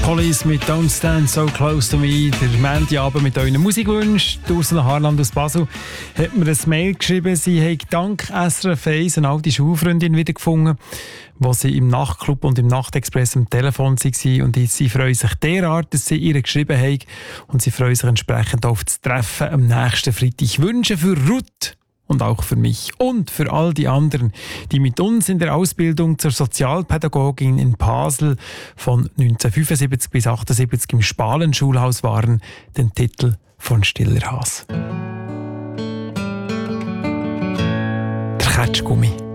Police mit Don't Stand So Close to Me. Der Mandy-Abend mit euren Musikwünschen. Ursula Harland aus Basel hat mir ein Mail geschrieben. Sie hat dank SRF 1 eine alte Schulfreundin wiedergefunden, wo sie im Nachtclub und im Nachtexpress am Telefon war. Und sie freuen sich derart, dass sie ihr geschrieben haben. Und sie freuen sich entsprechend auf das Treffen am nächsten Freitag. Ich wünsche für Ruth und auch für mich und für all die anderen, die mit uns in der Ausbildung zur Sozialpädagogin in Basel von 1975 bis 1978 im Spalenschulhaus waren, den Titel von Stiller Has. Der Ketschgummi.